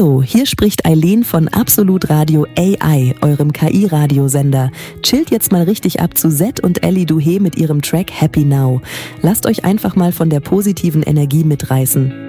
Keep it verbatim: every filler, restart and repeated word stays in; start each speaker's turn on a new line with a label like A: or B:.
A: Hallo, hier spricht Eileen von Absolut Radio A I, eurem K I-Radiosender. Chillt jetzt mal richtig ab zu Zed und Ellie Duhé mit ihrem Track Happy Now. Lasst euch einfach mal von der positiven Energie mitreißen.